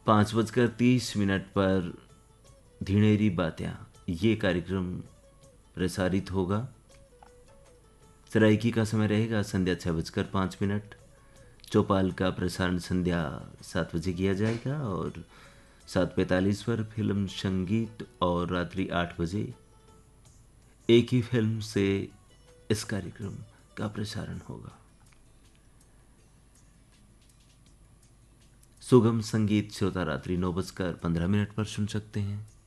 5:30 पर धिणेरी बातें ये कार्यक्रम प्रसारित होगा। सराइकी का समय रहेगा संध्या 6:05। चौपाल का प्रसारण संध्या 7 बजे किया जाएगा और 7:45 पर फिल्म संगीत और रात्रि 8 बजे एक ही फिल्म से इस कार्यक्रम का प्रसारण होगा। सुगम संगीत श्रोता रात्रि 9:15 पर सुन सकते हैं।